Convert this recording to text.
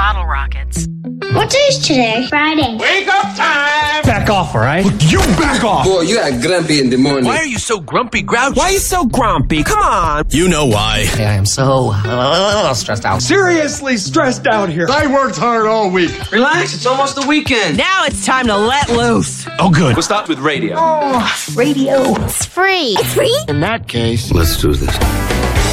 bottle rockets. What day is today? Friday. Wake up time! Back off, all right? You back off! Boy, you act grumpy in the morning. Why are you so grumpy, grouchy? Why are you so grumpy? Come on. You know why. I am so stressed out. Seriously stressed out here. I worked hard all week. Relax, it's almost the weekend. Now it's time to let loose. Oh, good. We'll start with radio. Oh, radio. It's free. It's free? In that case, Let's do this.